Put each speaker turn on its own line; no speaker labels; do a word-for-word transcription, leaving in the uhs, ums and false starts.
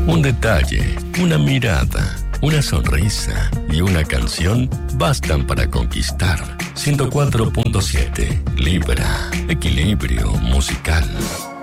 Un detalle, una mirada, una sonrisa y una canción bastan para conquistar. ciento cuatro punto siete Libra, equilibrio musical.